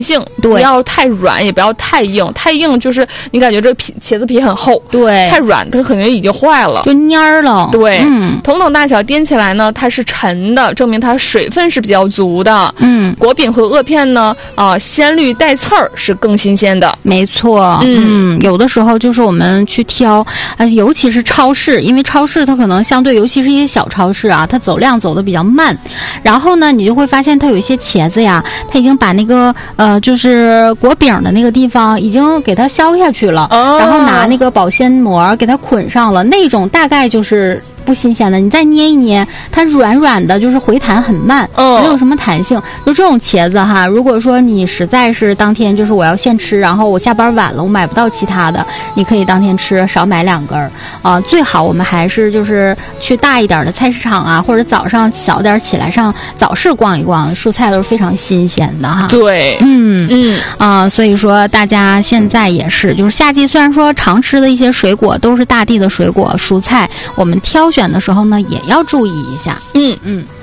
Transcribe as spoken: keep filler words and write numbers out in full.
性， 对， 不要太软，也不要太硬。太硬就是你感觉这皮茄子皮很厚， 对， 太软它可能已经坏了， 就蔫儿了。 对， 嗯， 同等大小掂起来呢，它是沉的，证明它水分是比较足的。 嗯， 果饼和萼片呢，啊、呃，鲜绿带刺儿是更新鲜的。 没错，嗯，嗯有的时候就是我们去挑，呃，尤其是超市，因为超市它可能相对，尤其是一些小超市啊，它走量走的比较慢，然后呢，你就会发现它有一些茄子呀，它已经把那个呃，就是果饼的那个地方已经给它削下去了， 哦、 然后拿那个保鲜膜给它捆上了，那种大概就是不新鲜的。你再捏一捏，它软软的，就是回弹很慢， 哦、 没有什么弹性。就这种茄子哈，如果说你实在是当天就是我要现吃，然后我下班晚了，我买不到其他的，你可以当天吃，少买两根儿啊、呃。最好我们还是就是去大一点的菜市场啊，或者早上早点起来上早市逛一逛，蔬菜都是非常新鲜的哈。 对， 嗯嗯啊、呃，所以说大家现在也是，就是夏季虽然说常吃的一些水果都是大地的水果蔬菜，我们挑选的时候呢也要注意一下。 嗯嗯。